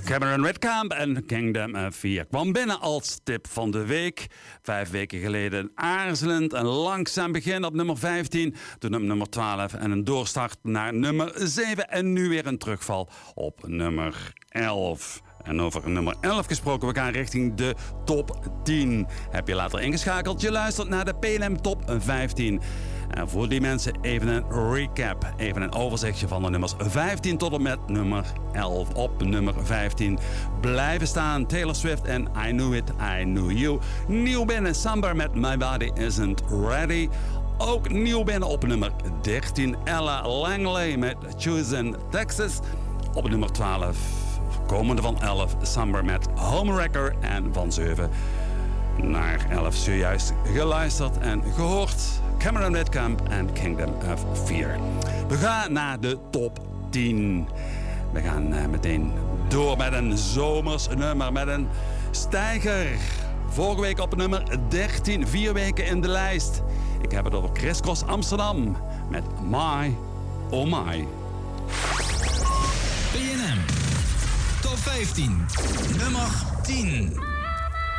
Cameron Whitcomb en Kingdom 4 kwam binnen als tip van de week. 5 weken geleden aarzelend en langzaam begin op nummer 15. Toen op nummer 12 en een doorstart naar nummer 7. En nu weer een terugval op nummer 11. En over nummer 11 gesproken, we gaan richting de top 10. Heb je later ingeschakeld? Je luistert naar de PNM Top 15. En voor die mensen even een recap. Even een overzichtje van de nummers 15 tot en met nummer 11. Op nummer 15 blijven staan Taylor Swift en I Knew It, I Knew You. Nieuw binnen Samba met My Body Isn't Ready. Ook nieuw binnen op nummer 13 Ella Langley met Choosing Texas. Op nummer 12... komende van 11, Summer met Homewrecker. En van 7 naar 11 zojuist geluisterd en gehoord. Cameron Whitcomb en Kingdom of 4. We gaan naar de top 10. We gaan meteen door met een zomers nummer, met een stijger. Vorige week op nummer 13, 4 weken in de lijst. Ik heb het over Chris Cross Amsterdam met My Oh My. PNM Top 15, nummer 10.